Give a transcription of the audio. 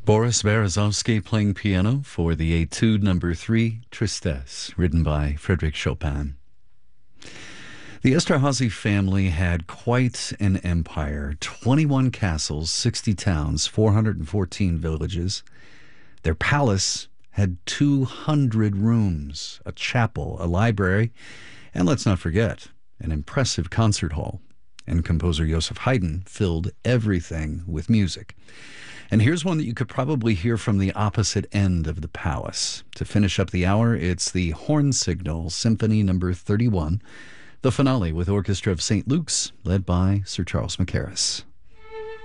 Boris Berezovsky playing piano for the Etude Number 3, Tristesse, written by Frédéric Chopin. The Esterházy family had quite an empire: 21 castles, 60 towns, 414 villages. Their palace had 200 rooms, a chapel, a library, and let's not forget, an impressive concert hall. And composer Joseph Haydn filled everything with music. And here's one that you could probably hear from the opposite end of the palace. To finish up the hour, it's the Horn Signal Symphony Number 31, the finale with Orchestra of St. Luke's, led by Sir Charles Mackerras.